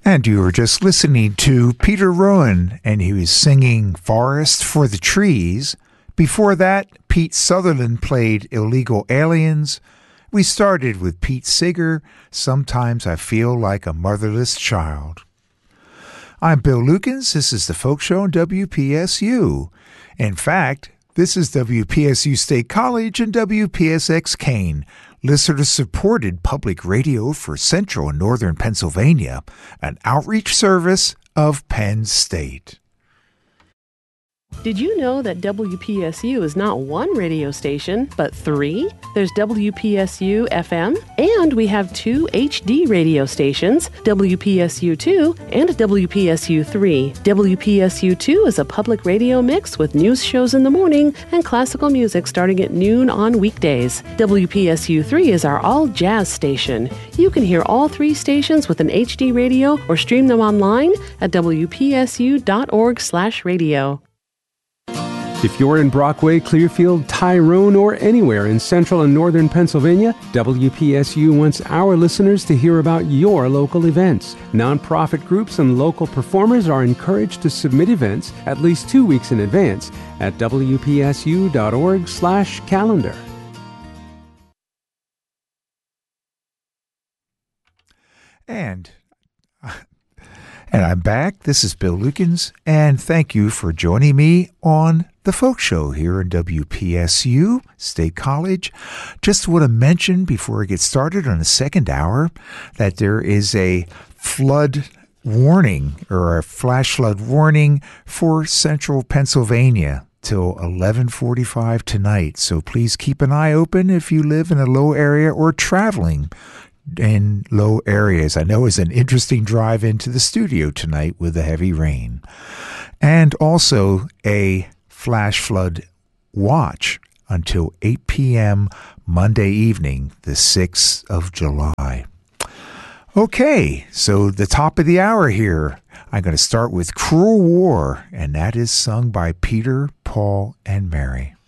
And you were just listening to Peter Rowan, and he was singing Forest for the Trees. Before that, Pete Sutherland played Illegal Aliens. We started with Pete Seeger, Sometimes I Feel Like a Motherless Child. I'm Bill Lukens. This is the Folk Show on WPSU. In fact, this is WPSU State College and WPSX Kane, listener-supported public radio for Central and Northern Pennsylvania, an outreach service of Penn State. Did you know that WPSU is not one radio station, but three? There's WPSU FM, and we have two HD radio stations, WPSU 2 and WPSU 3. WPSU 2 is a public radio mix with news shows in the morning and classical music starting at noon on weekdays. WPSU 3 is our all-jazz station. You can hear all three stations with an HD radio or stream them online at wpsu.org/radio. If you're in Brockway, Clearfield, Tyrone, or anywhere in central and northern Pennsylvania, WPSU wants our listeners to hear about your local events. Nonprofit groups and local performers are encouraged to submit events at least 2 weeks in advance at wpsu.org/calendar. And I'm back. This is Bill Lukens, and thank you for joining me on the Folk Show here in WPSU State College. Just want to mention before I get started on the second hour that there is a flood warning or a flash flood warning for central Pennsylvania till 11:45 tonight. So please keep an eye open if you live in a low area or traveling in low areas. I know it's an interesting drive into the studio tonight with the heavy rain. And also a flash flood watch until 8 p.m. Monday evening, the 6th of July. Okay, so the top of the hour here, I'm going to start with Cruel War, and that is sung by Peter, Paul, and Mary.